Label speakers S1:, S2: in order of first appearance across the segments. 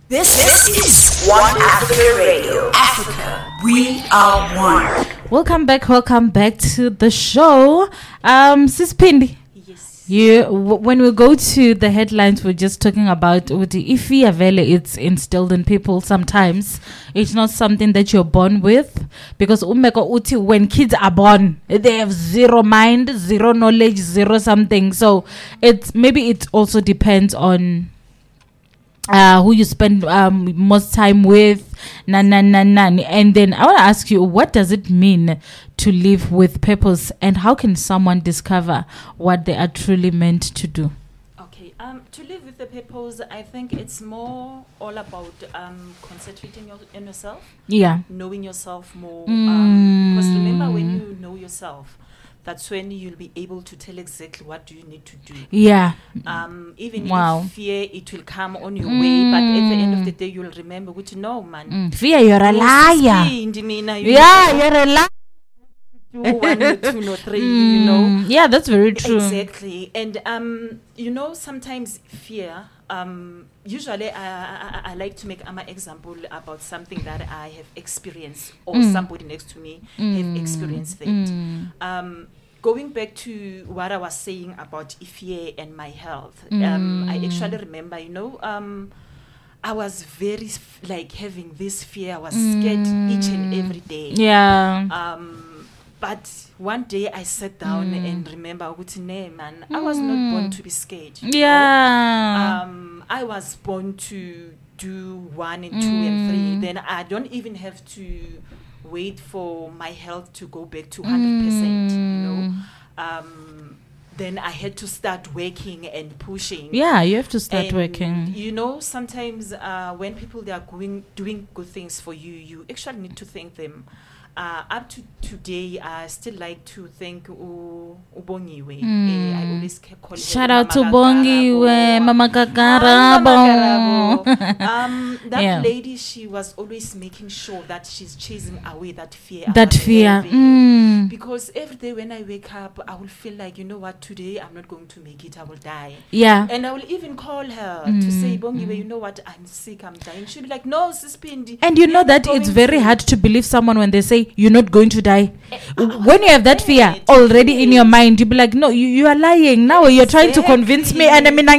S1: This is One Africa Radio. Africa, we are one.
S2: Welcome back to the show. Sis Pindi.
S3: Yes.
S2: When we go to the headlines, we're just talking about if it's instilled in people sometimes. It's not something that you're born with. Because when kids are born, they have zero mind, zero knowledge, zero something. So it also depends on who you spend most time with, and then I want to ask you, what does it mean to live with purpose, and how can someone discover what they are truly meant to do?
S3: Okay. To live with the purpose, I think it's more all about concentrating on yourself.
S2: Yeah.
S3: Knowing yourself more. Because remember, when you know yourself, that's when you'll be able to tell exactly what do you need to do.
S2: Yeah.
S3: Even if fear, it will come on your way, but at the end of the day, you'll remember, which no, man.
S2: Fear, you're a liar. Yeah, you're a liar.
S3: 1, 2, 3,
S2: Yeah, that's very true.
S3: Exactly. And, sometimes fear, usually I like to make an example about something that I have experienced or somebody next to me have experienced it. Going back to what I was saying about fear and my health, I actually remember, I was very having this fear. I was scared each and every day.
S2: Yeah.
S3: But one day I sat down and remember, man, I was not born to be scared.
S2: Yeah.
S3: I was born to do 1 and 2 and 3. Then I don't even have to wait for my health to go back to 100%. Then I had to start working and pushing.
S2: Yeah, you have to start working.
S3: Sometimes when people they are doing good things for you, you actually need to thank them. Up to today, I still like to thank Ubongiwe. I always call her
S2: Shout out to Bongiwe, Mama Kakarabo.
S3: That lady, she was always making sure that she's chasing away that fear. Because every day when I wake up, I will feel like, today I'm not going to make it, I will die.
S2: Yeah.
S3: And I will even call her to say, Bongiwe, you know what, I'm sick, I'm dying. She'll be like, no, Sis Pindi.
S2: And you know that it's very hard to believe someone when they say, you're not going to die. When you have that fear already in your mind, you'll be like, no, you are lying. Now you're trying to convince me. And I'm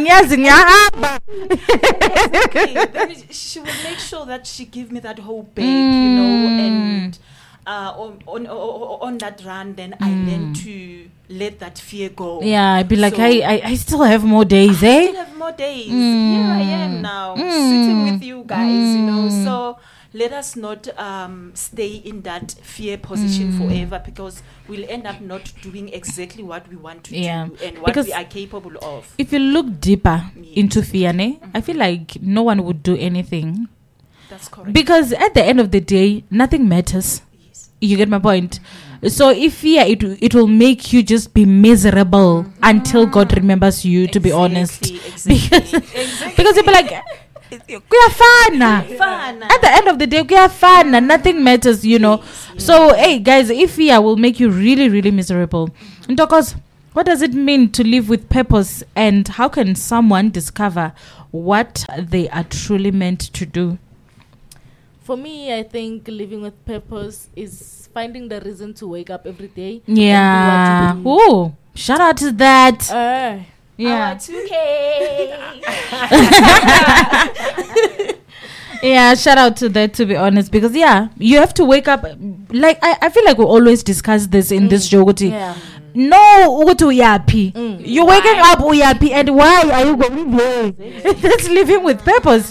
S3: Then she will make sure that she give me that hope back, and on that run, then I learn to let that fear go.
S2: Yeah, I'd be like, I still have more days,
S3: I still have more days. Here I am now, sitting with you guys, so let us not stay in that fear position forever, because we'll end up not doing exactly what we want to do and what we are capable of.
S2: If you look deeper into fear, I feel like no one would do anything.
S3: That's correct.
S2: Because at the end of the day, nothing matters. Yes. You get my point? So if fear, it will make you just be miserable until God remembers you, to be honest. Because you'll be like, we are fun. At the end of the day, we are fun. Nothing matters, So, hey, guys, if fear will make you really, really miserable. And because what does it mean to live with purpose, and how can someone discover what they are truly meant to do?
S4: For me, I think living with purpose is finding the reason to wake up every day.
S2: Yeah. Oh, shout out to that.
S3: Yeah. 2K.
S2: Yeah, shout out to that, to be honest, because you have to wake up. Like I feel like we always discuss this in this show. No, you're waking up uyapi, and why are you going there? That's living with purpose.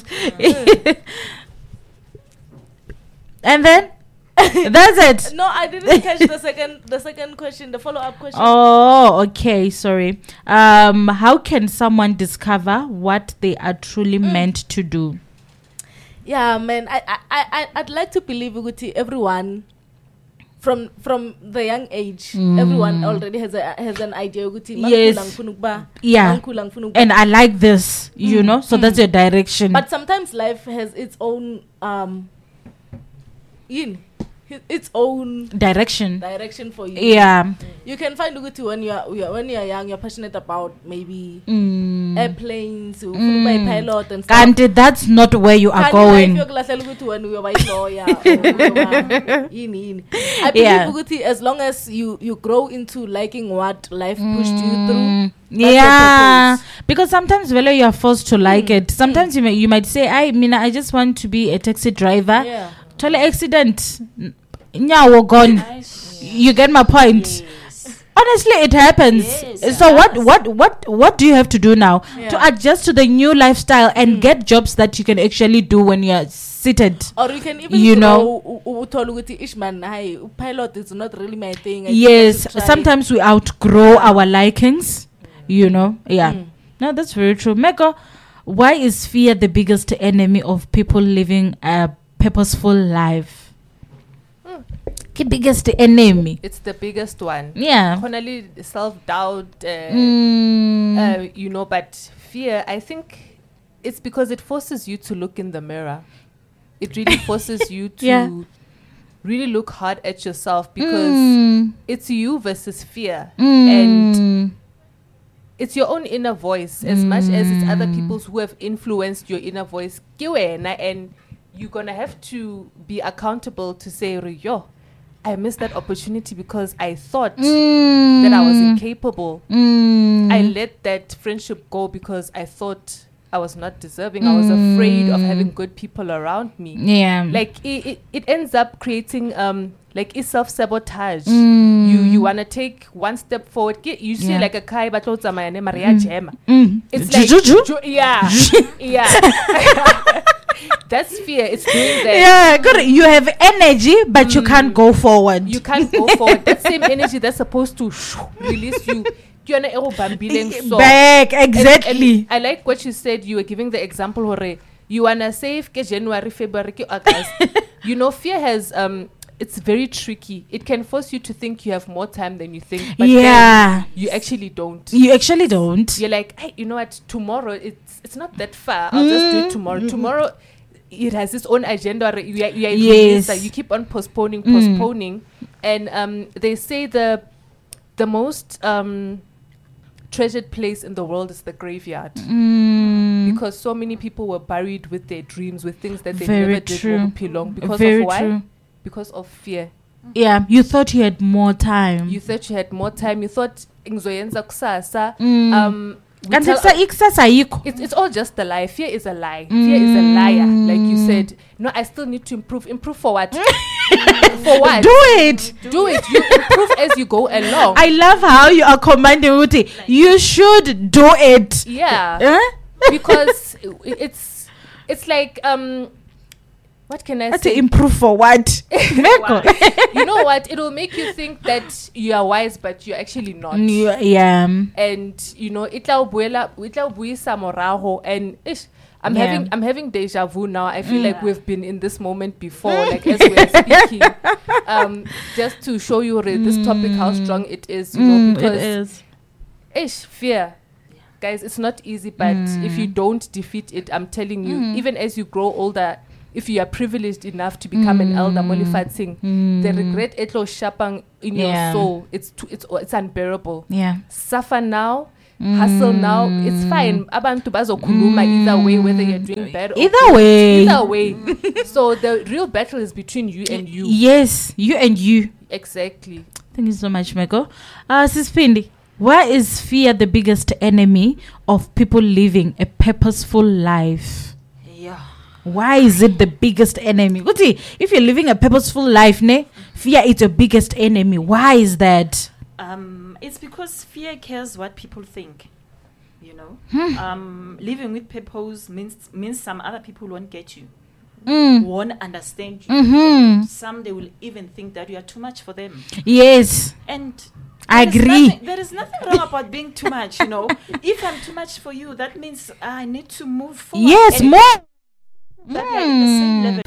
S2: And then that's it.
S4: No, I didn't catch the second question, the follow-up question.
S2: Oh, okay, sorry. How can someone discover what they are truly meant to do?
S4: Yeah, man, I'd like to believe everyone from the young age, everyone already has an idea.
S2: Yes. Yeah. And I like this, so that's your direction.
S4: But sometimes life has its own its own
S2: direction
S4: for you.
S2: Yeah.
S4: You can find Uguti when you're young, you're passionate about maybe airplanes, ufuna ukuba pilot and stuff.
S2: Kanti that's not where you are
S4: Kanti
S2: going.
S4: life yokulahlela ukuthi wena uyoba yi-lawyer or uyoba yini. I believe ukuthi as long as you grow into liking what life pushed you through. That's your purpose.
S2: Because sometimes vele you are forced to like it. Sometimes you might say, I just want to be a taxi driver.
S4: Yeah.
S2: Totally accident. Nyawo gone. You get my point.
S3: Yes.
S2: Honestly, it happens.
S3: Yes,
S2: So
S3: yes.
S2: what do you have to do now
S4: Yeah.
S2: to adjust to the new lifestyle and get jobs that you can actually do when you're seated?
S4: Or you can even
S2: You
S4: grow uthole ukuthi ishman hi pilot is not really my thing. I
S2: Yes,
S4: just want to try it.
S2: sometimes we outgrow our likings. You know, yeah. No, that's very true. Meko, why is fear the biggest enemy of people living a purposeful life? The biggest enemy.
S5: It's the biggest one.
S2: Yeah.
S5: Definitely self-doubt, you know, but fear, I think it's because it forces you to look in the mirror. It really forces you to
S2: Yeah.
S5: really look hard at yourself because it's you versus fear. And it's your own inner voice as much as it's other people's who have influenced your inner voice. Ke wena, and you're going to have to be accountable to say, yo, I missed that opportunity because I thought that I was incapable. I let that friendship go because I thought I was not deserving. I was afraid of having good people around me.
S2: Yeah.
S5: Like it ends up creating like a self-sabotage. You want to take one step forward. You see
S2: Yeah.
S5: like a kai batotsa mayane Maria Jema. It's
S2: Juju?
S5: like yeah. That's fear. It's doing that.
S2: Yeah, good. You have energy, but you can't go forward.
S5: You can't go forward. That same energy that's supposed to release you. You're
S2: Back, exactly.
S5: And I like what you said. You were giving the example where you wanna save January, February, August. You know, fear has it's very tricky. It can force you to think you have more time than you think, but
S2: Yeah.
S5: then you actually don't.
S2: You actually don't.
S5: You're like, hey, you know what? Tomorrow it's not that far. I'll just do it tomorrow. Tomorrow it has its own agenda.
S2: Yes.
S5: You keep on postponing, and they say the most treasured place in the world is the graveyard because so many people were buried with their dreams, with things that they
S2: Very
S5: never did
S2: true.
S5: belong because
S2: Very
S5: of why?
S2: true.
S5: Because of fear.
S2: Yeah, you thought you had more time.
S5: You thought you had more time. You thought ngizoyenza kusasa. We
S2: And
S5: tell- it's all just a lie. Fear is a lie. Fear is a liar. Like you said, no, I still need to improve. Improve for what? For what?
S2: Do it.
S5: Do it. You improve as you go along.
S2: I love how you are commanding Uti. You should do it.
S5: Yeah.
S2: Huh?
S5: Because it's like what can I
S2: To
S5: say?
S2: improve for what?
S5: You know what? It'll make you think that you are wise, but you're actually not.
S2: Yeah.
S5: And you know, itla buyisa morago, and I'm having deja vu now. I feel like we've been in this moment before, like as we're speaking. Just to show you this topic, how strong it is, you know, because
S2: it is.
S5: fear. Guys, it's not easy, but if you don't defeat it, I'm telling you, even as you grow older, if you are privileged enough to become an elder, Molifatsing, the regret etlo shapang in your soul, it's unbearable.
S2: Yeah.
S5: Suffer now, hustle now, it's fine. Abantu bazokhuluma either way, whether you're doing bad or
S2: Either way.
S5: Either way. So the real battle is between you and you.
S2: Yes, you and you.
S5: Exactly.
S2: Thank you so much, Meko. Sis Pindi, why is fear the biggest enemy of people living a purposeful life?
S3: Yeah.
S2: Why is it the biggest enemy? Uti, if you're living a purposeful life, fear is your biggest enemy. Why is that?
S3: It's because fear cares what people think. You know, living with purpose means some other people won't get you, won't understand you. And some they will even think that you are too much for them.
S2: Yes.
S3: And
S2: I agree.
S3: There is nothing wrong about being too much. You know, if I'm too much for you, that means I need to move forward.
S2: Yes,
S3: and
S2: more.
S3: that we are in the same level.